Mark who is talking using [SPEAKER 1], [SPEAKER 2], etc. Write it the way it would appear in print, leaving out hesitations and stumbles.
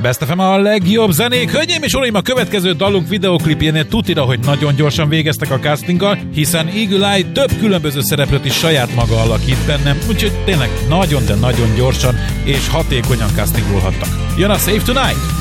[SPEAKER 1] Best FM a legjobb zenék. Hölgyeim és uraim, a következő dalunk videoklipjénél tutira, hogy nagyon gyorsan végeztek a castinggal, hiszen Eagle Eye több különböző szereplőt is saját maga alakít bennem, úgyhogy tényleg nagyon, de nagyon gyorsan és hatékonyan castingolhattak. Jön a Save Tonight!